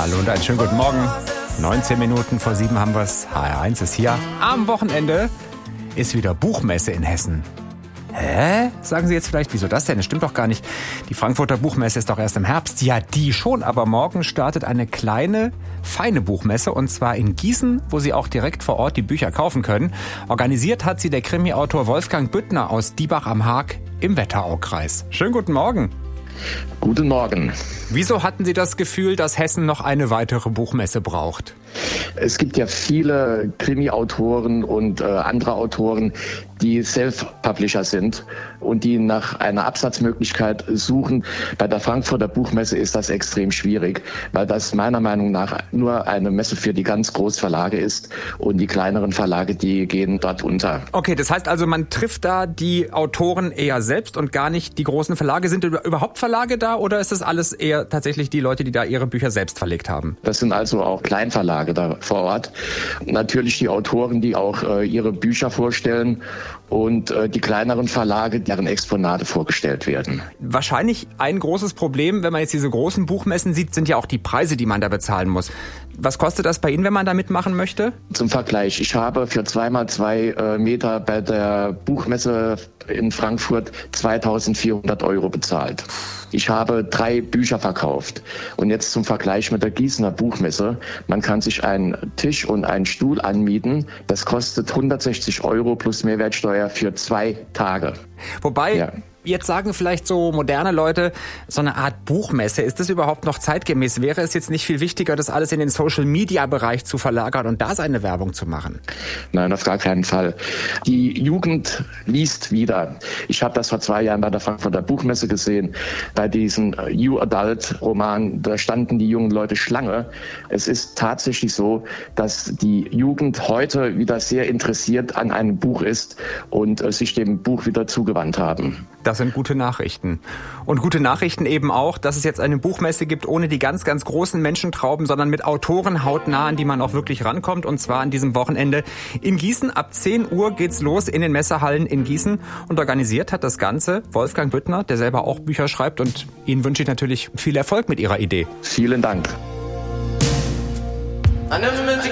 Hallo und einen schönen guten Morgen. 19 Minuten vor 7 haben wir es. HR1 ist hier. Am Wochenende ist wieder Buchmesse in Hessen. Hä? Sagen Sie jetzt vielleicht, wieso das denn? Das stimmt doch gar nicht. Die Frankfurter Buchmesse ist doch erst im Herbst. Ja, die schon, aber morgen startet eine kleine, feine Buchmesse und zwar in Gießen, wo Sie auch direkt vor Ort die Bücher kaufen können. Organisiert hat sie der Krimi-Autor Wolfgang Büttner aus Diebach am Haag im Wetteraukreis. Schönen guten Morgen. Guten Morgen. Wieso hatten Sie das Gefühl, dass Hessen noch eine weitere Buchmesse braucht? Es gibt ja viele Krimi-Autoren und andere Autoren, die Self-Publisher sind und die nach einer Absatzmöglichkeit suchen. Bei der Frankfurter Buchmesse ist das extrem schwierig, weil das meiner Meinung nach nur eine Messe für die ganz Großverlage ist und die kleineren Verlage, die gehen dort unter. Okay, das heißt also, man trifft da die Autoren eher selbst und gar nicht die großen Verlage. Sind überhaupt Verlage da oder ist das alles eher tatsächlich die Leute, die da ihre Bücher selbst verlegt haben? Das sind also auch Kleinverlage da vor Ort. Natürlich die Autoren, die auch ihre Bücher vorstellen und die kleineren Verlage, deren Exponate vorgestellt werden. Wahrscheinlich ein großes Problem, wenn man jetzt diese großen Buchmessen sieht, sind ja auch die Preise, die man da bezahlen muss. Was kostet das bei Ihnen, wenn man da mitmachen möchte? Zum Vergleich, ich habe für 2x2 Meter bei der Buchmesse in Frankfurt 2.400 € bezahlt. Ich habe 3 Bücher verkauft. Und jetzt zum Vergleich mit der Gießener Buchmesse. Man kann sich einen Tisch und einen Stuhl anmieten. Das kostet 160 € plus Mehrwertsteuer für 2 Tage. Wobei, ja. Jetzt sagen vielleicht so moderne Leute, so eine Art Buchmesse, ist das überhaupt noch zeitgemäß? Wäre es jetzt nicht viel wichtiger, das alles in den Social-Media-Bereich zu verlagern und da seine Werbung zu machen? Nein, auf gar keinen Fall. Die Jugend liest wieder. Ich habe das vor 2 Jahren bei der Frankfurter Buchmesse gesehen. Bei diesem You Adult-Roman, da standen die jungen Leute Schlange. Es ist tatsächlich so, dass die Jugend heute wieder sehr interessiert an einem Buch ist und sich dem Buch wieder zugewandt haben. Das sind gute Nachrichten. Und gute Nachrichten eben auch, dass es jetzt eine Buchmesse gibt ohne die ganz, ganz großen Menschentrauben, sondern mit Autoren hautnah, an die man auch wirklich rankommt. Und zwar an diesem Wochenende in Gießen. Ab 10 Uhr geht's los in den Messehallen in Gießen. Und organisiert hat das Ganze Wolfgang Büttner, der selber auch Bücher schreibt. Und Ihnen wünsche ich natürlich viel Erfolg mit Ihrer Idee. Vielen Dank.